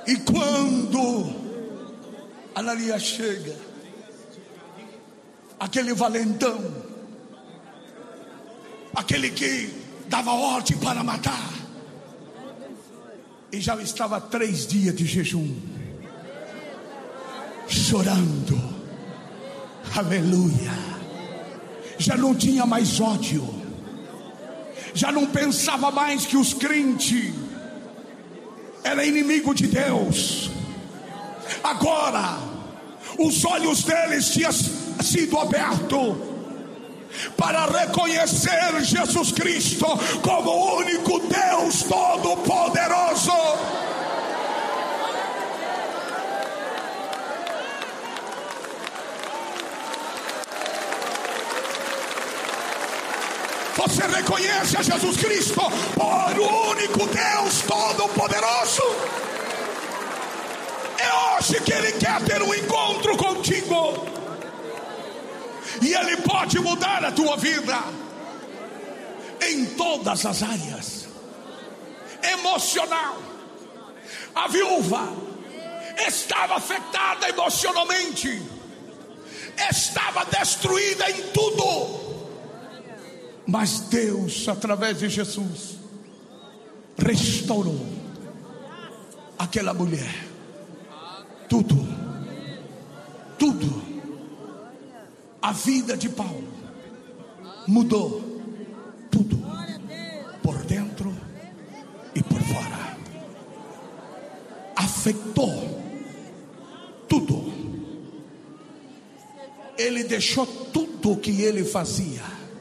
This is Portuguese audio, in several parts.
E quando Ananias chega, aquele valentão, aquele que dava ordem para matar, e já estava 3 dias de jejum, chorando, aleluia, já não tinha mais ódio, já não pensava mais que os crentes eram inimigos de Deus. Agora os olhos deles tinham sido abertos para reconhecer Jesus Cristo como o único Deus Todo-Poderoso. Você reconhece a Jesus Cristo por o único Deus Todo-Poderoso? É hoje que Ele quer ter um encontro contigo, e Ele pode mudar a tua vida em todas as áreas. Emocional, a viúva estava afetada emocionalmente, estava destruída em tudo. Mas Deus, através de Jesus, restaurou aquela mulher. Tudo. A vida de Paulo mudou. Tudo. Por dentro e por fora. Afetou tudo. Ele deixou tudo o que ele fazia,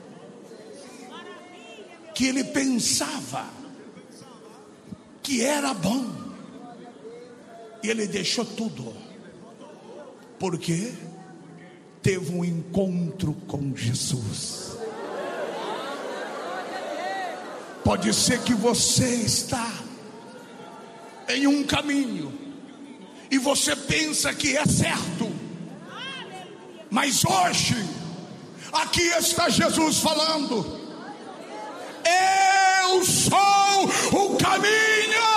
que ele pensava que era bom, e ele deixou tudo, porque teve um encontro com Jesus. Pode ser que você está em um caminho e você pensa que é certo, mas hoje aqui está Jesus falando: eu sou o caminho,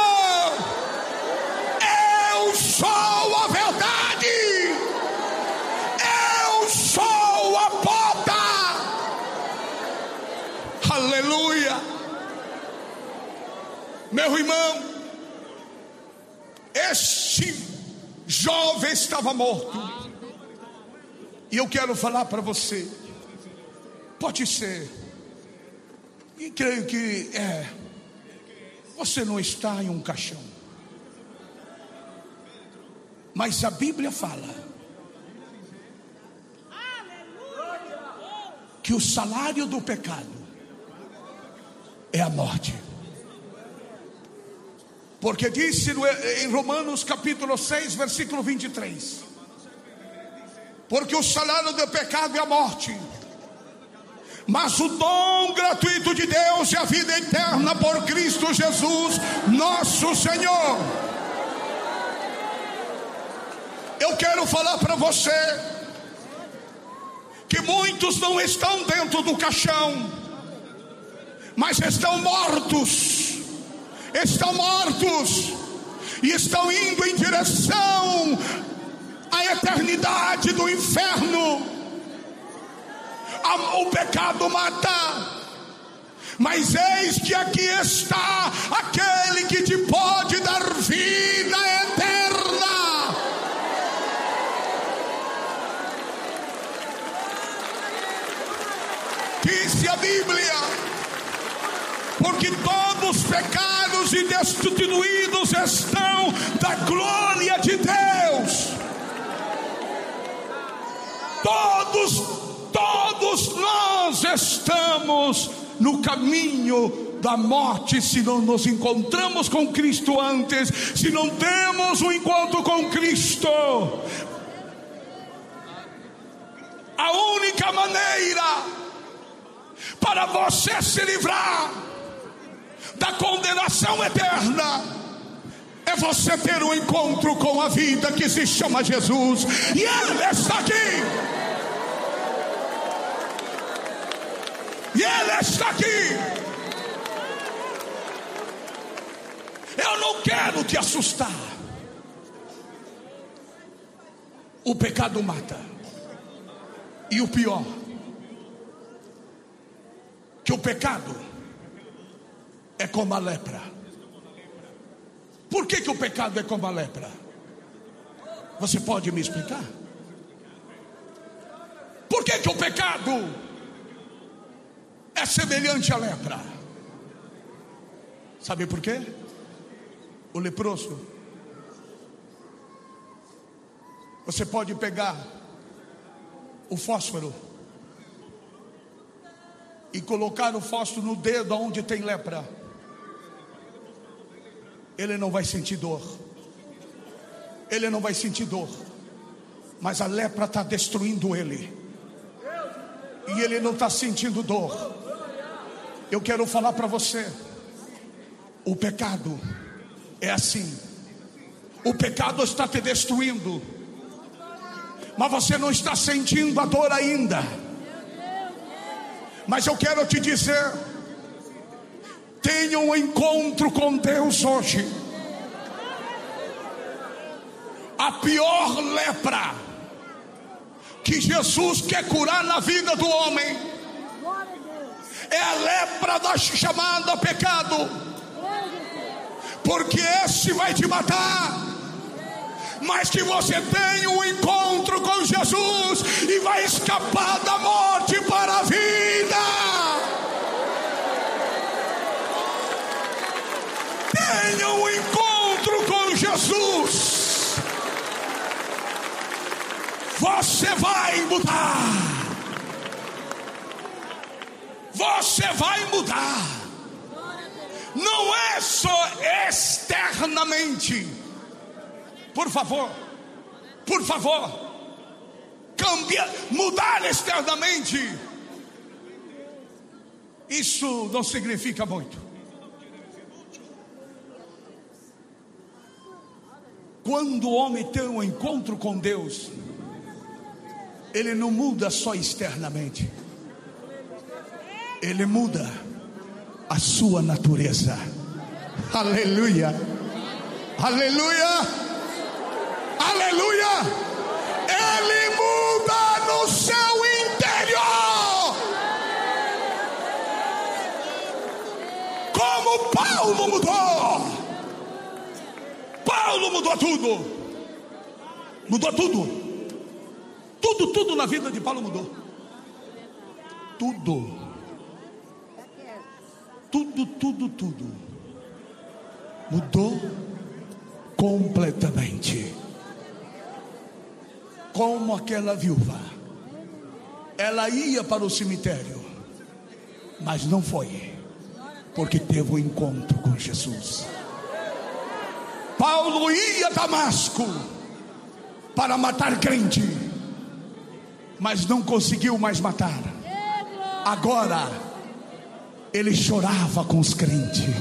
eu sou a verdade, eu sou a porta. Aleluia. Meu irmão, este jovem estava morto, e eu quero falar para você, pode ser, e creio que você não está em um caixão, mas a Bíblia fala que o salário do pecado é a morte. Porque disse em Romanos capítulo 6, versículo 23: porque o salário do pecado é a morte, mas o dom gratuito de Deus é a vida eterna por Cristo Jesus, nosso Senhor. Eu quero falar para você que muitos não estão dentro do caixão, mas estão mortos e estão indo em direção à eternidade do inferno. O pecado mata, mas eis que aqui está aquele que te pode dar vida eterna. Disse a Bíblia: porque todos os pecados e destituídos estão da glória de Deus. Todos nós estamos no caminho da morte se não nos encontramos com Cristo antes, se não temos um encontro com Cristo. A única maneira para você se livrar da condenação eterna é você ter um encontro com a vida que se chama Jesus, e Ele está aqui. E Ele está aqui. Eu não quero te assustar, O pecado mata. E o pior, que o pecado é como a lepra. Por que o pecado é como a lepra? Você pode me explicar? Por que o pecado é semelhante à lepra? Sabe por quê? O leproso, você pode pegar o fósforo e colocar o fósforo no dedo onde tem lepra. Ele não vai sentir dor. Ele não vai sentir dor. Mas a lepra está destruindo ele. E ele não está sentindo dor. Eu quero falar para você. O pecado é assim. O pecado está te destruindo. Mas você não está sentindo a dor ainda. Mas eu quero te dizer: tenha um encontro com Deus hoje. A pior lepra que Jesus quer curar na vida do homem é a lepra da chamada pecado. Porque esse vai te matar. Mas que você tenha um encontro com Jesus e vai escapar da morte para a vida. Tenha um encontro com Jesus. Você vai mudar. Você vai mudar. Não é só externamente. Por favor, cambiar, mudar externamente, isso não significa muito. Quando o homem tem um encontro com Deus, ele não muda só externamente, ele muda a sua natureza. Aleluia, aleluia. Aleluia! Ele muda no seu interior. Como Paulo mudou. Paulo mudou tudo. Mudou tudo. Tudo na vida de Paulo mudou. Tudo. Mudou completamente. Como aquela viúva, ela ia para o cemitério, mas não foi, porque teve um encontro com Jesus. Paulo ia a Damasco para matar crente, mas não conseguiu mais matar. Agora ele chorava com os crentes.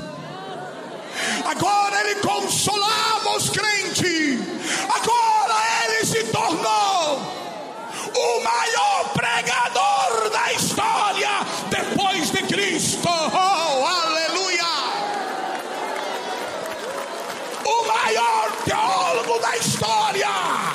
Agora ele consolava os crentes. Agora ele se tornou o maior pregador da história depois de Cristo. Oh, aleluia! O maior teólogo da história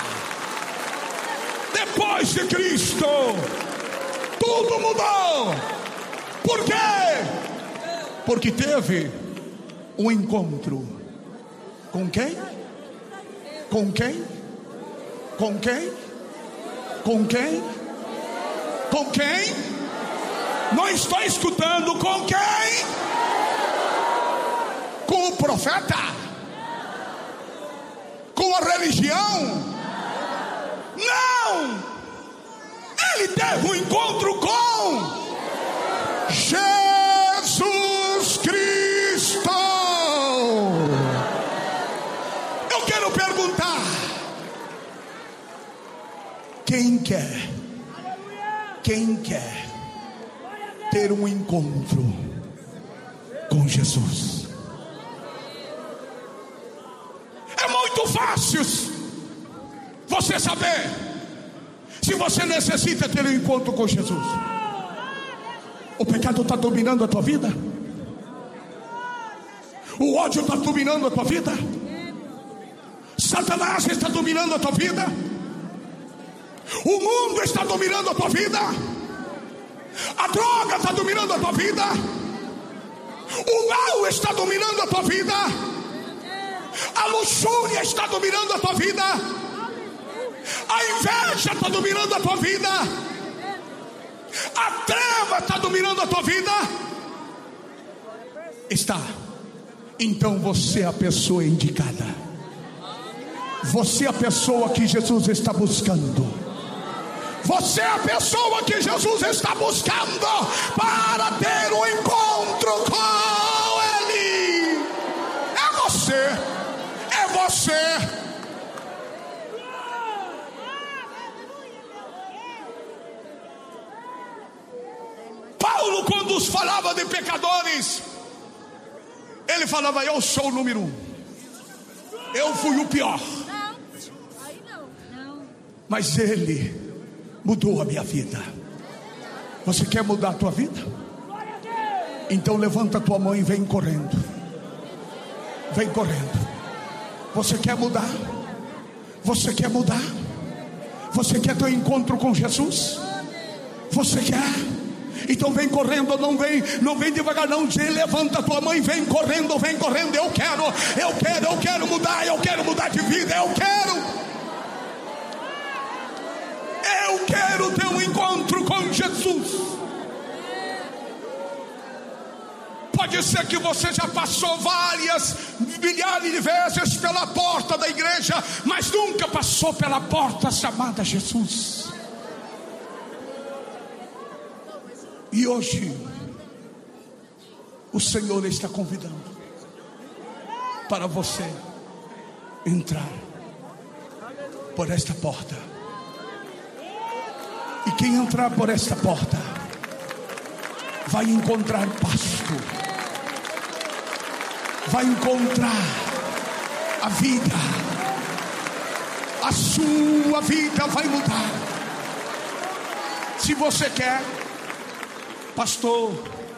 depois de Cristo. Tudo mudou. Por quê? Porque teve um encontro com quem? Com quem? Com quem? Com quem? Com quem? Não estou escutando. Com quem? Com o profeta? Com a religião? Não! Ele teve um encontro com Jesus Cristo. Eu quero perguntar: quem quer ter um encontro com Jesus? É muito fácil você saber se você necessita ter um encontro com Jesus. O pecado está dominando a tua vida? O ódio está dominando a tua vida? Satanás está dominando a tua vida? O mundo está dominando a tua vida. A droga está dominando a tua vida. O mal está dominando a tua vida. A luxúria está dominando a tua vida. A inveja está dominando a tua vida. A treva está dominando a tua vida. Está. Então você é a pessoa indicada. Você é a pessoa que Jesus está buscando. Você é a pessoa que Jesus está buscando para ter um encontro com Ele. É você. É você. Paulo, quando os falava de pecadores, ele falava: eu sou o número 1. Eu fui o pior. Mas Ele mudou a minha vida. Você quer mudar a tua vida? Então levanta a tua mão e vem correndo. Vem correndo. Você quer mudar? Você quer mudar? Você quer ter um encontro com Jesus? Você quer? Então vem correndo, não vem devagar, não. Levanta a tua mão e vem correndo, vem correndo. Eu quero mudar de vida. Eu quero ter um encontro com Jesus. Pode ser que você já passou milhares de vezes pela porta da igreja, mas nunca passou pela porta chamada Jesus. E hoje o Senhor está convidando para você entrar por esta porta. E quem entrar por esta porta vai encontrar pasto, vai encontrar a vida. A sua vida vai mudar. Se você quer: pastor,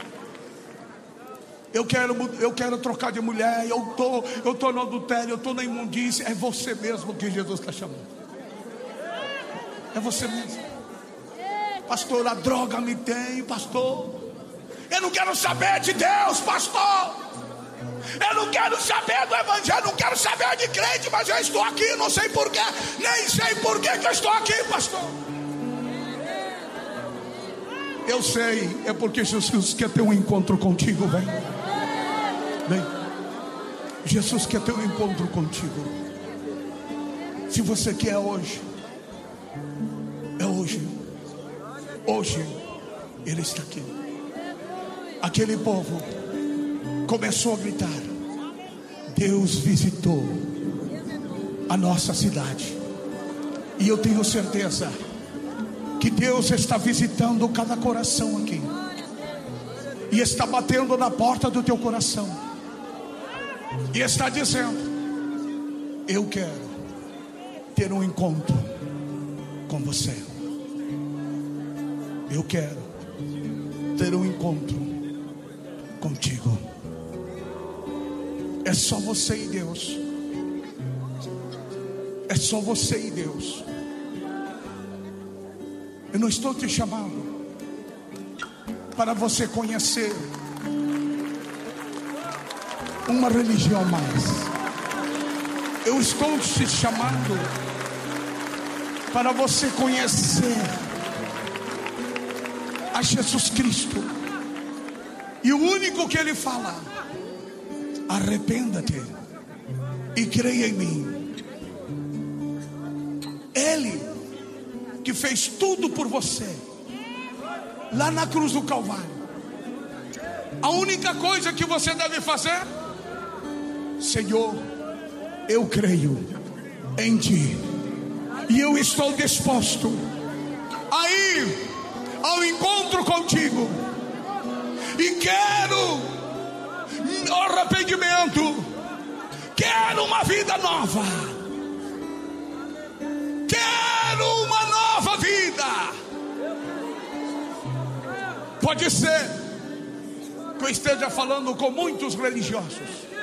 eu quero trocar de mulher, eu tô no adultério, eu tô na imundícia. É você mesmo que Jesus está chamando. É você mesmo. Pastor, a droga me tem, pastor. Eu não quero saber de Deus, pastor. Eu não quero saber do evangelho, não quero saber de crente, mas eu estou aqui, não sei porquê, nem sei porquê que eu estou aqui, pastor. Eu sei, é porque Jesus quer ter um encontro contigo, vem. Jesus quer ter um encontro contigo. Se você quer hoje, é hoje. Hoje Ele está aqui. Aquele povo começou a gritar. Deus visitou a nossa cidade. E eu tenho certeza que Deus está visitando cada coração aqui. E está batendo na porta do teu coração. E está dizendo: eu quero ter um encontro com você. Eu quero ter um encontro contigo. É só você e Deus. É só você e Deus. Eu não estou te chamando para você conhecer uma religião mais. Eu estou te chamando para você conhecer a Jesus Cristo. E o único que Ele fala: arrependa-te e creia em mim. Ele que fez tudo por você lá na cruz do Calvário. A única coisa que você deve fazer: Senhor, eu creio em Ti e eu estou disposto a ir ao encontro contigo, e quero arrependimento, quero uma vida nova, quero uma nova vida. Pode ser que eu esteja falando com muitos religiosos,